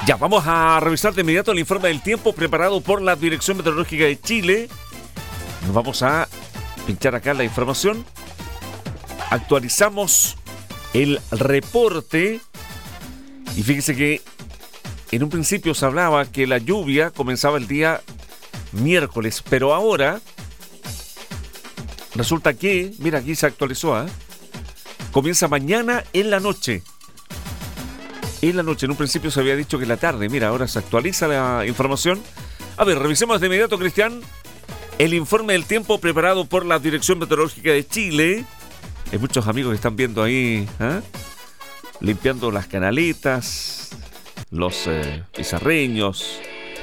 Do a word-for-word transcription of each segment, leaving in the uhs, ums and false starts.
Ya, vamos a revisar de inmediato el informe del tiempo preparado por la Dirección Meteorológica de Chile. Nos vamos a pinchar acá la información. Actualizamos el reporte. Y fíjese que en un principio se hablaba que la lluvia comenzaba el día miércoles, pero ahora resulta que, mira, aquí se actualizó, ¿eh? Comienza mañana en la noche. En la noche, en un principio se había dicho que en la tarde. Mira, ahora se actualiza la información. A ver, revisemos de inmediato, Cristian, el informe del tiempo preparado por la Dirección Meteorológica de Chile. Hay muchos amigos que están viendo ahí, ¿eh? Limpiando las canaletas, los eh, pizarreños,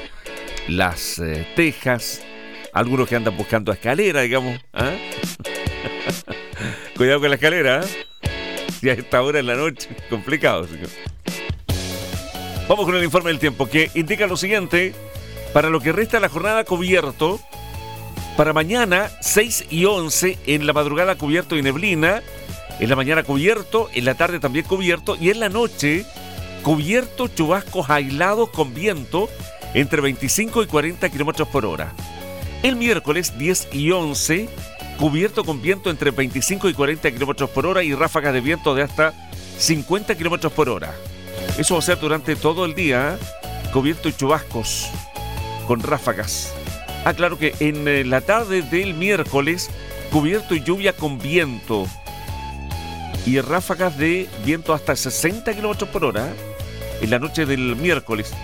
las eh, tejas, algunos que andan buscando escalera, digamos, ¿eh? Cuidado con la escalera, ¿eh? Y a esta hora en la noche, complicado, señor. Vamos con el informe del tiempo que indica lo siguiente. Para lo que resta de la jornada, cubierto. Para mañana, seis y once, en la madrugada cubierto y neblina. En la mañana cubierto, en la tarde también cubierto. Y en la noche, cubierto, chubascos aislados con viento entre veinticinco y cuarenta kilómetros por hora. El miércoles, diez y once, cubierto con viento entre veinticinco y cuarenta kilómetros por hora y ráfagas de viento de hasta cincuenta kilómetros por hora. Eso va a ser durante todo el día, ¿eh? Cubierto y chubascos con ráfagas. Ah, claro que en eh, la tarde del miércoles, cubierto y lluvia con viento y ráfagas de viento hasta sesenta kilómetros por hora, ¿eh? En la noche del miércoles.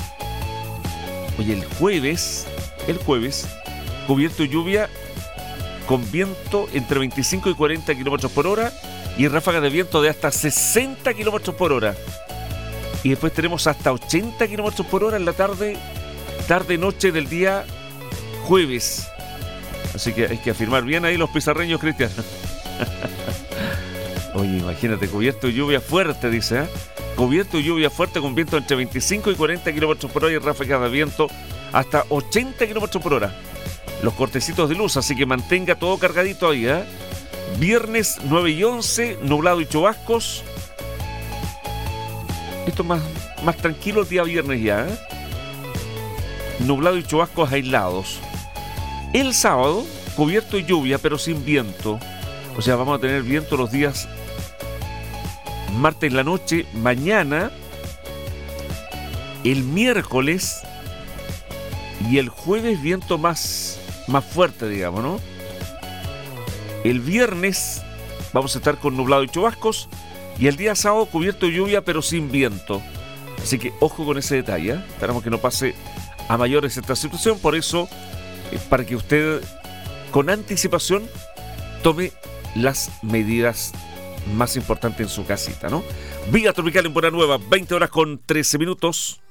Oye, el jueves, el jueves, cubierto y lluvia con viento entre veinticinco y cuarenta kilómetros por hora y ráfagas de viento de hasta sesenta kilómetros por hora. Y después tenemos hasta ochenta kilómetros por hora en la tarde, tarde-noche del día jueves. Así que hay que afirmar bien ahí los pizarreños, Cristian. Oye, imagínate, cubierto y lluvia fuerte, dice, ¿eh? Cubierto y lluvia fuerte con viento entre veinticinco y cuarenta kilómetros por hora y ráfagas de viento hasta ochenta kilómetros por hora. Los cortecitos de luz, así que mantenga todo cargadito ahí, ¿eh? Viernes nueve y once, nublado y chubascos. Esto es más, más tranquilo el día viernes ya, ¿eh? Nublado y chubascos aislados. El sábado, cubierto y lluvia, pero sin viento. O sea, vamos a tener viento los días martes en la noche, mañana, el miércoles y el jueves viento más, más fuerte, digamos, ¿no? El viernes vamos a estar con nublado y chubascos. Y el día sábado cubierto de lluvia pero sin viento. Así que ojo con ese detalle, ¿eh? Esperamos que no pase a mayores esta situación. Por eso, eh, para que usted con anticipación tome las medidas más importantes en su casita, ¿no? Vía Tropical en Buena Nueva, veinte horas con trece minutos.